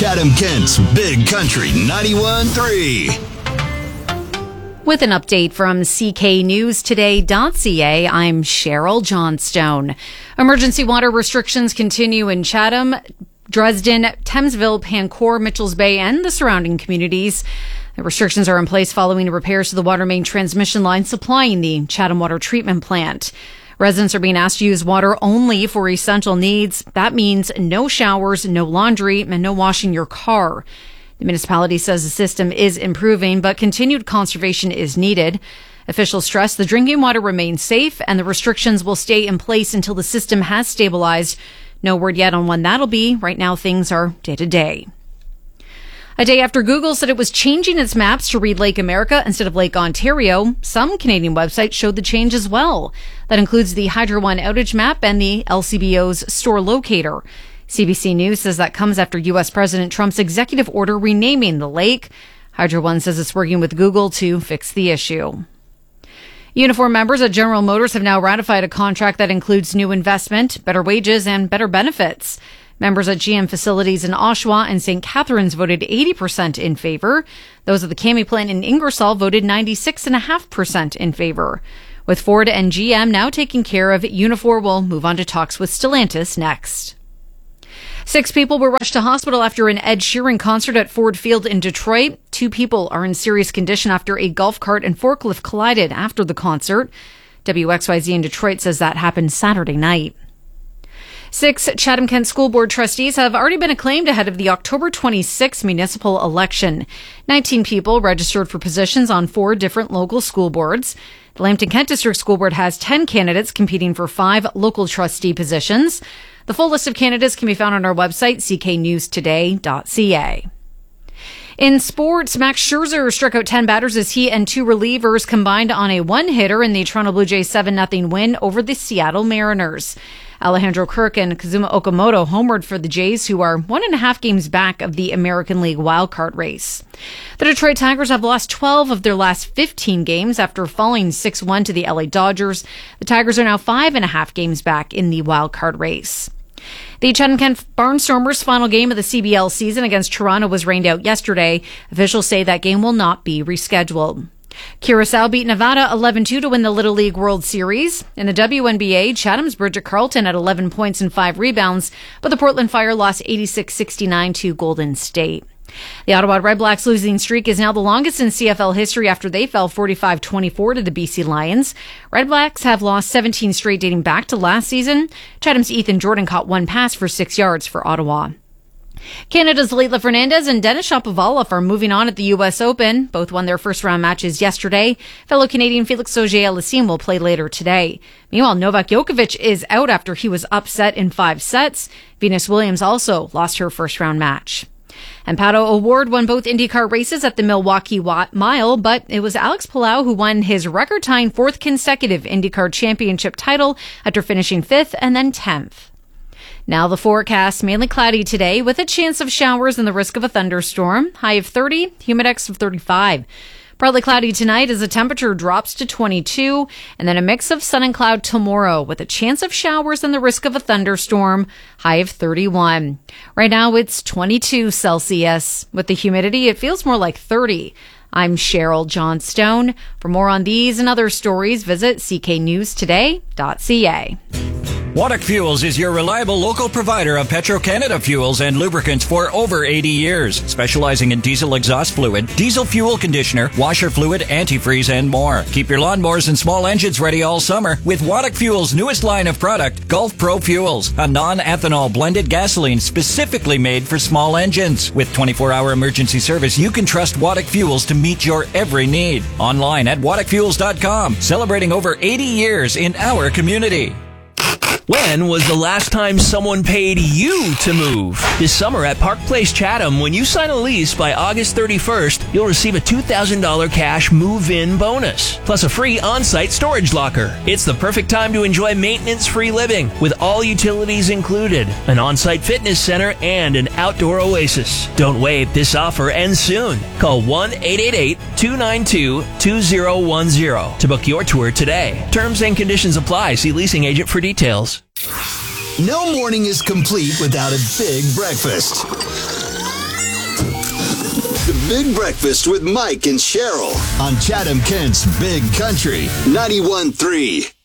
Chatham-Kent's Big Country 91.3. With an update from cknewstoday.ca, I'm Cheryl Johnstone. Emergency water restrictions continue in Chatham, Dresden, Thamesville, Pancor, Mitchells Bay, and the surrounding communities. The restrictions are in place following repairs to the water main transmission line supplying the Chatham Water Treatment Plant. Residents are being asked to use water only for essential needs. That means no showers, no laundry, and no washing your car. The municipality says the system is improving, but continued conservation is needed. Officials stress the drinking water remains safe and the restrictions will stay in place until the system has stabilized. No word yet on when that'll be. Right now, things are day to day. A day after Google said it was changing its maps to read Lake America instead of Lake Ontario, some Canadian websites showed the change as well. That includes the Hydro One outage map and the LCBO's store locator. CBC News says that comes after U.S. President Trump's executive order renaming the lake. Hydro One says it's working with Google to fix the issue. Uniform members at General Motors have now ratified a contract that includes new investment, better wages, and better benefits. Members at GM facilities in Oshawa and St. Catharines voted 80% in favor. Those at the CAMI plant in Ingersoll voted 96.5% in favor. With Ford and GM now taking care of it, Unifor will move on to talks with Stellantis next. 6 people were rushed to hospital after an Ed Sheeran concert at Ford Field in Detroit. 2 people are in serious condition after a golf cart and forklift collided after the concert. WXYZ in Detroit says that happened Saturday night. 6 Chatham-Kent School Board trustees have already been acclaimed ahead of the October 26 municipal election. 19 people registered for positions on 4 different local school boards. The Lambton-Kent District School Board has 10 candidates competing for 5 local trustee positions. The full list of candidates can be found on our website, cknewstoday.ca. In sports, Max Scherzer struck out 10 batters as he and 2 relievers combined on a one-hitter in the Toronto Blue Jays 7-0 win over the Seattle Mariners. Alejandro Kirk and Kazuma Okamoto homered for the Jays, who are 1.5 games back of the American League wildcard race. The Detroit Tigers have lost 12 of their last 15 games after falling 6-1 to the LA Dodgers. The Tigers are now 5.5 games back in the wildcard race. The Chatham-Kent Barnstormers' final game of the CBL season against Toronto was rained out yesterday. Officials say that game will not be rescheduled. Curacao beat Nevada 11-2 to win the Little League World Series. In the WNBA, Chatham's Bridget Carlton had 11 points and 5 rebounds, but the Portland Fire lost 86-69 to Golden State. The Ottawa Redblacks' losing streak is now the longest in CFL history after they fell 45-24 to the BC Lions. Redblacks have lost 17 straight dating back to last season. Chatham's Ethan Jordan caught 1 pass for 6 yards for Ottawa. Canada's Leila Fernandez and Denis Shapovalov are moving on at the U.S. Open. Both won their first-round matches yesterday. Fellow Canadian Felix Auger-Aliassime will play later today. Meanwhile, Novak Djokovic is out after he was upset in 5 sets. Venus Williams also lost her first-round match. And Pato O'Ward won both IndyCar races at the Milwaukee Mile, but it was Alex Palou who won his record-tying 4th consecutive IndyCar championship title after finishing 5th and then 10th. Now the forecast, mainly cloudy today with a chance of showers and the risk of a thunderstorm. High of 30, humidex of 35. Partly cloudy tonight as the temperature drops to 22, and then a mix of sun and cloud tomorrow with a chance of showers and the risk of a thunderstorm. High of 31. Right now it's 22 Celsius. With the humidity, it feels more like 30. I'm Cheryl Johnstone. For more on these and other stories, visit cknewstoday.ca. Waddock Fuels is your reliable local provider of Petro-Canada fuels and lubricants for over 80 years, specializing in diesel exhaust fluid, diesel fuel conditioner, washer fluid, antifreeze, and more. Keep your lawnmowers and small engines ready all summer with Waddock Fuels' newest line of product, Gulf Pro Fuels, a non-ethanol blended gasoline specifically made for small engines. With 24-hour emergency service, you can trust Waddock Fuels to meet your every need. Online at waddockfuels.com, celebrating over 80 years in our community. When was the last time someone paid you to move? This summer at Park Place Chatham, when you sign a lease by August 31st, you'll receive a $2,000 cash move-in bonus, plus a free on-site storage locker. It's the perfect time to enjoy maintenance-free living, with all utilities included, an on-site fitness center, and an outdoor oasis. Don't wait, this offer ends soon. Call 1-888-292-2010 to book your tour today. Terms and conditions apply. See leasing agent for details. No morning is complete without a big breakfast. Big Breakfast with Mike and Cheryl on Chatham Kent's Big Country 91.3.